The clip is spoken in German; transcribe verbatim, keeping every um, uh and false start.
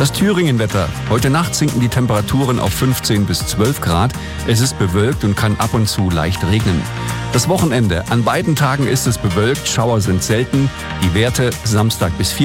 Das Thüringen-Wetter. Heute Nacht sinken die Temperaturen auf fünfzehn bis zwölf Grad. Es ist bewölkt und kann ab und zu leicht regnen. Das Wochenende. An beiden Tagen ist es bewölkt, Schauer sind selten. Die Werte Samstag bis